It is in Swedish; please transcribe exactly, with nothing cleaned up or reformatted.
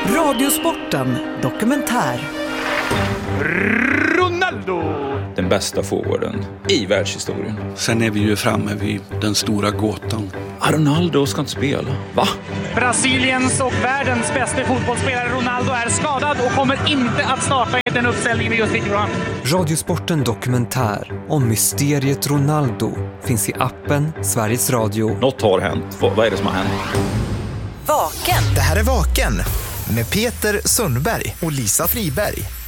Radiosporten dokumentär. Ronaldo! Den bästa forwarden i världshistorien. Sen är vi ju framme vid den stora gåtan. Ah, Ronaldo ska inte spela. Va? Brasiliens och världens bästa fotbollsspelare Ronaldo är skadad och kommer inte att starta i den uppställningen vi just fick fram. Radiosporten dokumentär om mysteriet Ronaldo finns i appen Sveriges Radio. Något har hänt. Vad är det som har hänt? Vaken. Det här är Vaken med Peter Sundberg och Lisa Friberg.